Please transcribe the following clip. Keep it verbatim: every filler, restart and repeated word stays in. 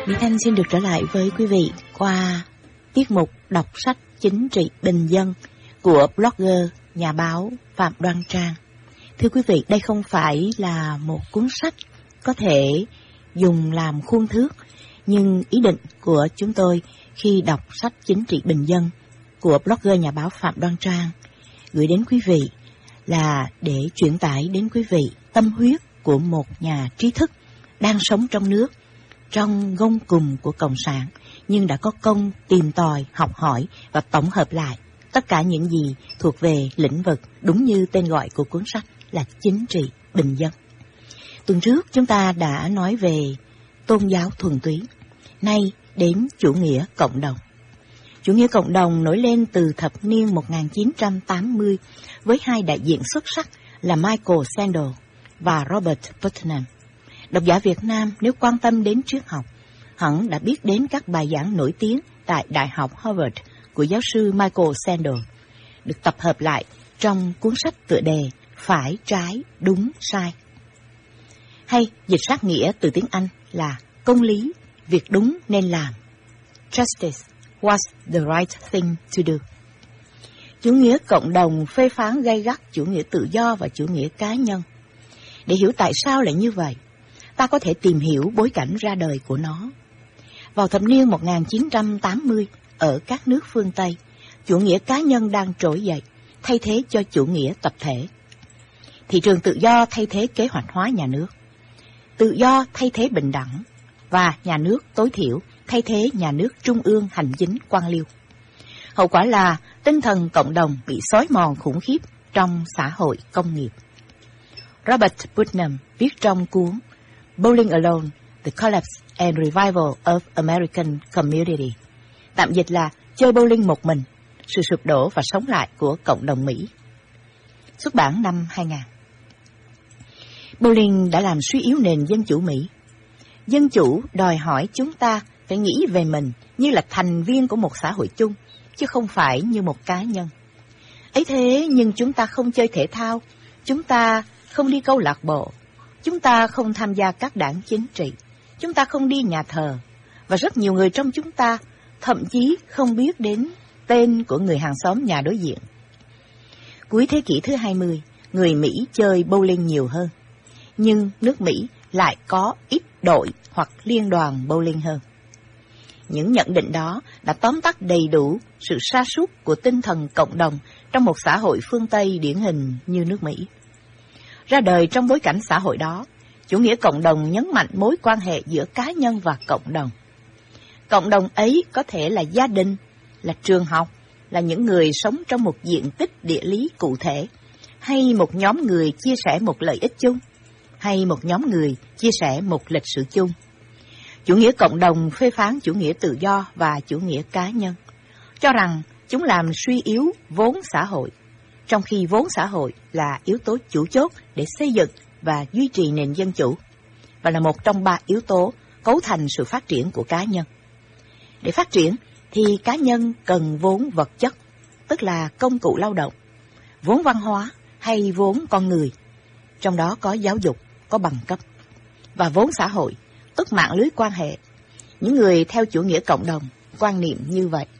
Mỹ Thanh xin được trở lại với quý vị qua tiết mục đọc sách chính trị bình dân của blogger, nhà báo Phạm Đoan Trang. Thưa quý vị, đây không phải là một cuốn sách có thể dùng làm khuôn thước, nhưng ý định của chúng tôi khi đọc sách chính trị bình dân của blogger, nhà báo Phạm Đoan Trang gửi đến quý vị là để truyền tải đến quý vị tâm huyết của một nhà trí thức đang sống trong nước, trong gông cùm của Cộng sản, nhưng đã có công tìm tòi, học hỏi và tổng hợp lại tất cả những gì thuộc về lĩnh vực đúng như tên gọi của cuốn sách là chính trị bình dân. Tuần trước chúng ta đã nói về tôn giáo thuần túy, nay đến chủ nghĩa cộng đồng. Chủ nghĩa cộng đồng nổi lên từ thập niên một nghìn chín trăm tám mươi với hai đại diện xuất sắc là Michael Sandel và Robert Putnam. Độc giả Việt Nam nếu quan tâm đến triết học hẳn đã biết đến các bài giảng nổi tiếng tại Đại học Harvard của giáo sư Michael Sandel, được tập hợp lại trong cuốn sách tựa đề Phải trái đúng sai, hay dịch sát nghĩa từ tiếng Anh là công lý, việc đúng nên làm. Justice, what's the right thing to do. Chủ nghĩa cộng đồng phê phán gay gắt chủ nghĩa tự do và chủ nghĩa cá nhân. Để hiểu tại sao lại như vậy, ta có thể tìm hiểu bối cảnh ra đời của nó. Vào thập niên một nghìn chín trăm tám mươi, ở các nước phương Tây, chủ nghĩa cá nhân đang trỗi dậy, thay thế cho chủ nghĩa tập thể. Thị trường tự do thay thế kế hoạch hóa nhà nước. Tự do thay thế bình đẳng, và nhà nước tối thiểu thay thế nhà nước trung ương hành chính quan liêu. Hậu quả là tinh thần cộng đồng bị xói mòn khủng khiếp trong xã hội công nghiệp. Robert Putnam viết trong cuốn Bowling Alone, The Collapse and Revival of American Community, tạm dịch là chơi bowling một mình, sự sụp đổ và sống lại của cộng đồng Mỹ, xuất bản năm hai nghìn. Bowling đã làm suy yếu nền dân chủ Mỹ. Dân chủ đòi hỏi chúng ta phải nghĩ về mình như là thành viên của một xã hội chung, chứ không phải như một cá nhân. Ấy thế nhưng chúng ta không chơi thể thao, chúng ta không đi câu lạc bộ, chúng ta không tham gia các đảng chính trị, chúng ta không đi nhà thờ, và rất nhiều người trong chúng ta thậm chí không biết đến tên của người hàng xóm nhà đối diện. Cuối thế kỷ thứ hai mươi, người Mỹ chơi bowling nhiều hơn, nhưng nước Mỹ lại có ít đội hoặc liên đoàn bowling hơn. Những nhận định đó đã tóm tắt đầy đủ sự sa sút của tinh thần cộng đồng trong một xã hội phương Tây điển hình như nước Mỹ. Ra đời trong bối cảnh xã hội đó, chủ nghĩa cộng đồng nhấn mạnh mối quan hệ giữa cá nhân và cộng đồng. Cộng đồng ấy có thể là gia đình, là trường học, là những người sống trong một diện tích địa lý cụ thể, hay một nhóm người chia sẻ một lợi ích chung, hay một nhóm người chia sẻ một lịch sử chung. Chủ nghĩa cộng đồng phê phán chủ nghĩa tự do và chủ nghĩa cá nhân, cho rằng chúng làm suy yếu vốn xã hội, trong khi vốn xã hội là yếu tố chủ chốt để xây dựng và duy trì nền dân chủ, và là một trong ba yếu tố cấu thành sự phát triển của cá nhân. Để phát triển thì cá nhân cần vốn vật chất, tức là công cụ lao động, vốn văn hóa hay vốn con người, trong đó có giáo dục, có bằng cấp, và vốn xã hội, tức mạng lưới quan hệ. Những người theo chủ nghĩa cộng đồng quan niệm như vậy.